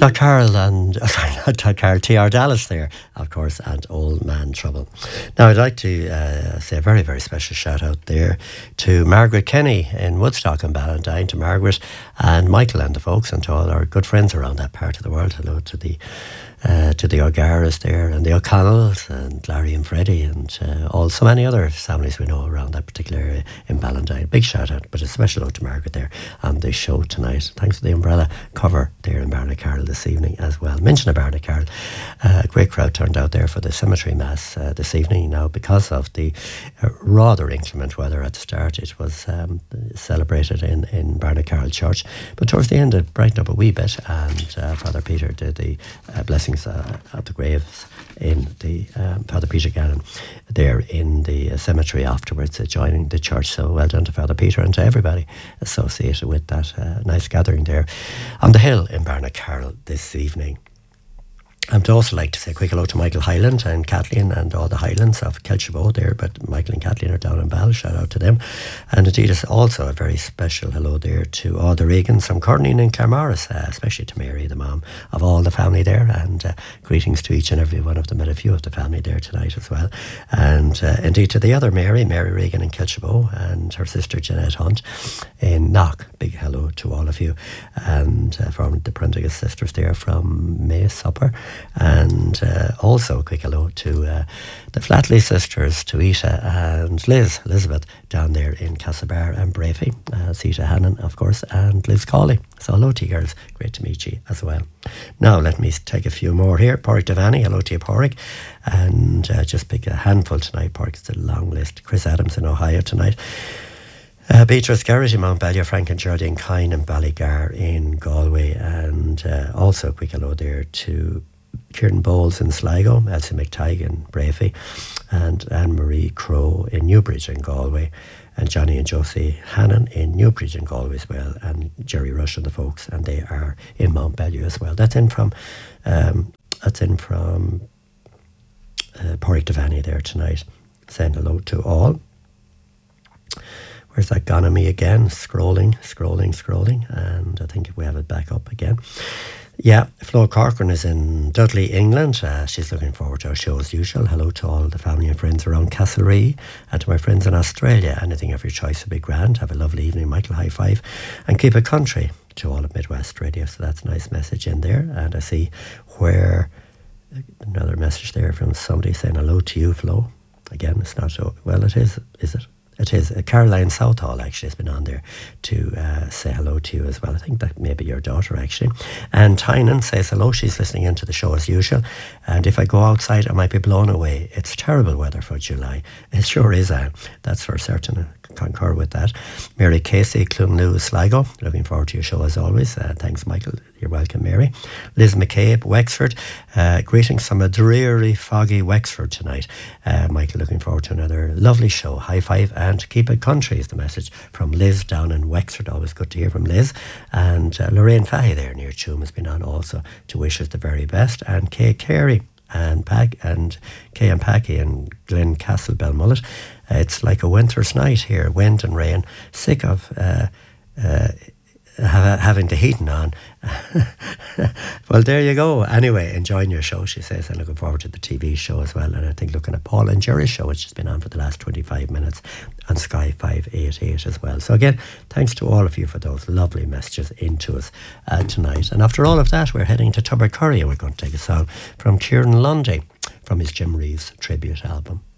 Doc Carroll and, sorry, not Doc Carroll, T.R. Dallas there, of course, and Old Man Trouble. Now, I'd like to say a very, very special shout out there to Margaret Kenny in Woodstock and Ballantyne, to Margaret and Michael and the folks, and to all our good friends around that part of the world. Hello to the O'Garas there, and the O'Connells, and Larry and Freddie, and so many other families we know around that particular area in Ballantyne. Big shout out, but a special note to Margaret there on the show tonight. Thanks to the umbrella cover there in Barnacarroll this evening as well. Mention of Barnacarroll, a great crowd turned out there for the cemetery mass this evening. Now, because of the rather inclement weather at the start, it was celebrated in Barnacarroll Church, but towards the end it brightened up a wee bit, and Father Peter did the blessings at the graves in the Father Peter Gannon there in the cemetery afterwards, joining the church. So well done to Father Peter and to everybody associated with that nice gathering there on the hill in Barnacarroll this evening. I'd also like to say a quick hello to Michael Hyland and Kathleen and all the Highlands of Kelchabo there, but Michael and Kathleen are down in Ball, shout out to them. And indeed, it's also a very special hello there to all the Reagans from Corneen and Claremorris, especially to Mary, the mom of all the family there, and greetings to each and every one of them, and a few of the family there tonight as well. And indeed to the other Mary Reagan in Kelchabo, and her sister Jeanette Hunt in Knock. Big hello to all of you, and from the Prendergast sisters there from May Supper. And also a quick hello to the Flatley sisters, to Ita and Elizabeth down there in Castlebar and Brafey, Sita Hannon of course, and Liz Cawley. So hello to you girls, great to meet you as well. Now let me take a few more here. Porrick Devaney, hello to you Porrick, and just pick a handful tonight. Porrick's a long list. Chris Adams in Ohio tonight. Beatrice Garrett in Mountbellier, Frank and Geraldine Kine in Ballygar in Galway, and also a quick hello there to Kieran Bowles in Sligo, Elsie McTighe in Brafey, and Anne-Marie Crowe in Newbridge in Galway, and Johnny and Josie Hannon in Newbridge in Galway as well, and Jerry Rush and the folks, and they are in Mountbellier as well. That's in from Porrick Devaney there tonight. Saying hello to all. Where's that gone on me again? Scrolling, and I think we have it back up again. Yeah, Flo Corcoran is in Dudley, England. She's looking forward to our show as usual. Hello to all the family and friends around Castlereagh, and to my friends in Australia. Anything of your choice would be grand. Have a lovely evening, Michael. High five, and keep it country to all of Midwest Radio. So that's a nice message in there. And I see where another message there from somebody saying hello to you, Flo. Again, it's not so well. It is it? It is. Caroline Southall actually has been on there to say hello to you as well. I think that may be your daughter actually. And Tynan says hello. She's listening into the show as usual. And if I go outside, I might be blown away. It's terrible weather for July. It sure is. That's for certain. I concur with that. Mary Casey, Clunlew, Sligo. Looking forward to your show as always. Thanks, Michael. You're welcome, Mary. Liz McCabe, Wexford. Greetings from a dreary, foggy Wexford tonight. Michael, looking forward to another lovely show. High five and keep it country is the message from Liz down in Wexford. Always good to hear from Liz. And Lorraine Fahy there near Tuam has been on also to wish us the very best. And Kay Carey and Kay and Packy and Glen Castle Belmullet. It's like a winter's night here, wind and rain. Sick of having the heating on. Well, there you go. Anyway, enjoying your show, she says, and looking forward to the TV show as well. And I think looking at Paul and Jerry's show, which has been on for the last 25 minutes on Sky 588 as well. So again, thanks to all of you for those lovely messages into us tonight. And after all of that, we're heading to Tubbercurry, and we're going to take a song from Kieran Lundy from his Jim Reeves tribute album.